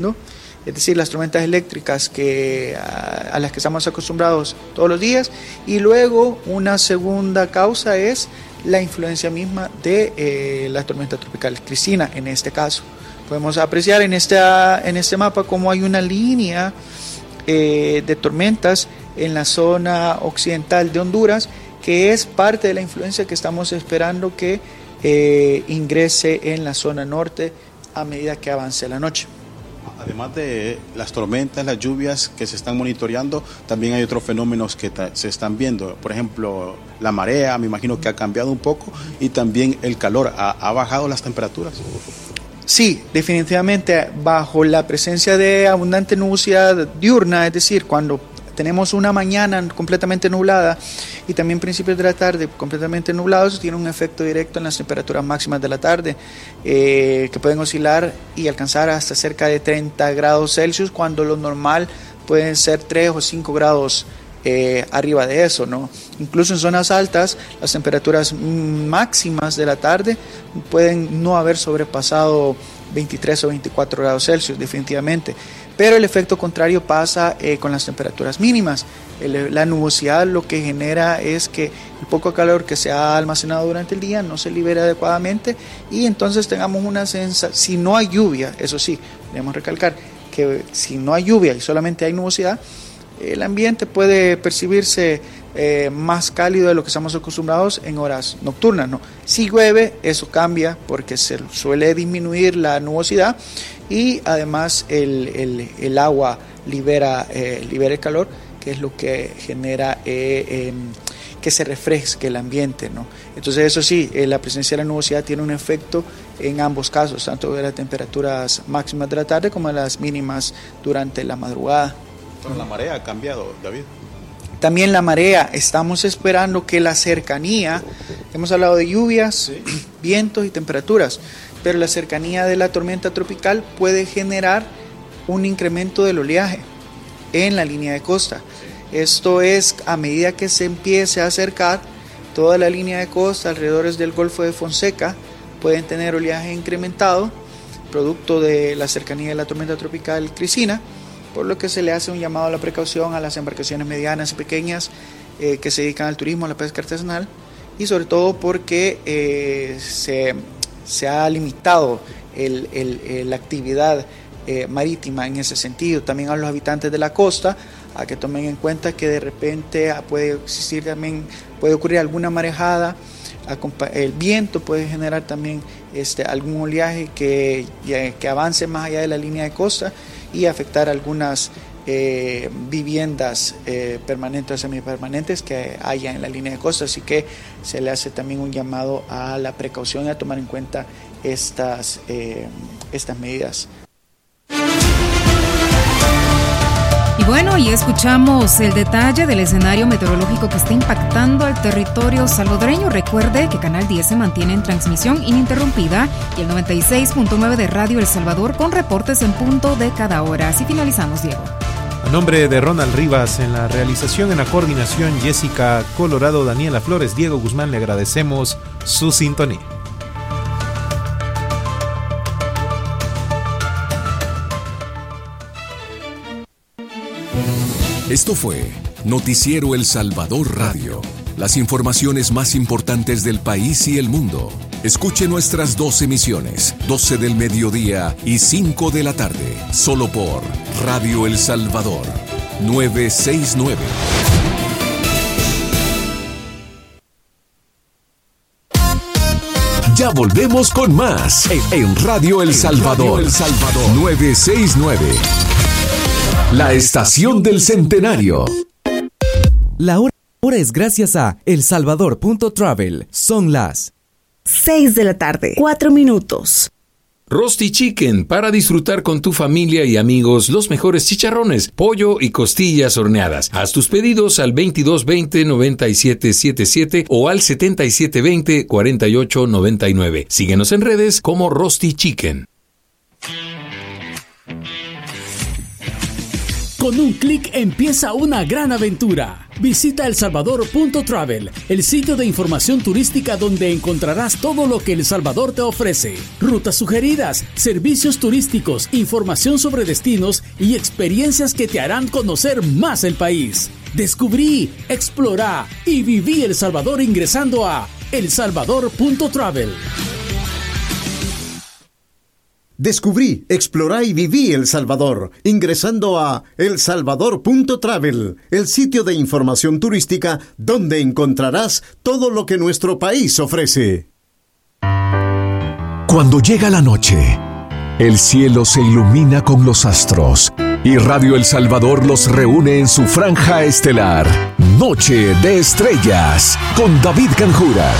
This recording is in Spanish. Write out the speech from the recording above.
es decir, las tormentas eléctricas a las que estamos acostumbrados todos los días, y luego una segunda causa es la influencia misma de la tormenta tropical Cristina. En este caso podemos apreciar en este mapa cómo hay una línea de tormentas en la zona occidental de Honduras, que es parte de la influencia que estamos esperando que ingrese en la zona norte a medida que avance la noche. Además de las tormentas, las lluvias que se están monitoreando, también hay otros fenómenos que se están viendo. Por ejemplo, la marea, me imagino que ha cambiado un poco, y también el calor. ¿Ha bajado las temperaturas? Sí, definitivamente, bajo la presencia de abundante nubosidad diurna, es decir, cuando tenemos una mañana completamente nublada y también principios de la tarde completamente nublados, tiene un efecto directo en las temperaturas máximas de la tarde, que pueden oscilar y alcanzar hasta cerca de 30 grados Celsius, cuando lo normal pueden ser 3 o 5 grados arriba de eso, ¿no? Incluso en zonas altas, las temperaturas máximas de la tarde pueden no haber sobrepasado 23 o 24 grados Celsius, definitivamente. Pero el efecto contrario pasa con las temperaturas mínimas. La nubosidad lo que genera es que el poco calor que se ha almacenado durante el día no se libera adecuadamente, y entonces tengamos una sensación, si no hay lluvia, eso sí, debemos recalcar que si no hay lluvia y solamente hay nubosidad, el ambiente puede percibirse más cálido de lo que estamos acostumbrados en horas nocturnas, ¿no? Si llueve, eso cambia porque se suele disminuir la nubosidad, y además el agua libera el calor, que es lo que genera que se refresque el ambiente, ¿no? Entonces, eso sí, la presencia de la nubosidad tiene un efecto en ambos casos, tanto de las temperaturas máximas de la tarde como de las mínimas durante la madrugada. Bueno, la marea ha cambiado, David. También la marea, estamos esperando que la cercanía, hemos hablado de lluvias, sí, vientos y temperaturas, pero la cercanía de la tormenta tropical puede generar un incremento del oleaje en la línea de costa. Esto es, a medida que se empiece a acercar toda la línea de costa alrededor del Golfo de Fonseca, pueden tener oleaje incrementado, producto de la cercanía de la tormenta tropical Cristina, por lo que se le hace un llamado a la precaución a las embarcaciones medianas y pequeñas que se dedican al turismo, a la pesca artesanal, y sobre todo porque se ha limitado la actividad marítima en ese sentido. También a los habitantes de la costa a que tomen en cuenta que de repente puede ocurrir alguna marejada, el viento puede generar también algún oleaje que avance más allá de la línea de costa y afectar algunas viviendas permanentes o semipermanentes que haya en la línea de costa. Así que se le hace también un llamado a la precaución y a tomar en cuenta estas medidas. Y bueno, y escuchamos el detalle del escenario meteorológico que está impactando al territorio salvadoreño. Recuerde que Canal 10 se mantiene en transmisión ininterrumpida y el 96.9 de Radio El Salvador con reportes en punto de cada hora. Así finalizamos, Diego. A nombre de Ronald Rivas en la realización, en la coordinación, Jessica Colorado, Daniela Flores, Diego Guzmán, le agradecemos su sintonía. Esto fue Noticiero El Salvador Radio. Las informaciones más importantes del país y el mundo. Escuche nuestras 2 emisiones, 12 del mediodía y 5 de la tarde, solo por Radio El Salvador, 969. Ya volvemos con más en Radio El Salvador, 969. La estación del centenario. La hora es gracias a elsalvador.travel. Son las 6 de la tarde, 4 minutos. Rosti Chicken, para disfrutar con tu familia y amigos los mejores chicharrones, pollo y costillas horneadas. Haz tus pedidos al 2220-9777 o al 7720-4899. Síguenos en redes como Rosti Chicken. Con un clic empieza una gran aventura. Visita elsalvador.travel, el sitio de información turística donde encontrarás todo lo que El Salvador te ofrece. Rutas sugeridas, servicios turísticos, información sobre destinos y experiencias que te harán conocer más el país. Descubrí, explorá y viví El Salvador ingresando a elsalvador.travel. Descubrí, explorá y viví El Salvador ingresando a elsalvador.travel, el sitio de información turística donde encontrarás todo lo que nuestro país ofrece. Cuando llega la noche, el cielo se ilumina con los astros y Radio El Salvador los reúne en su franja estelar. Noche de Estrellas con David Canjura.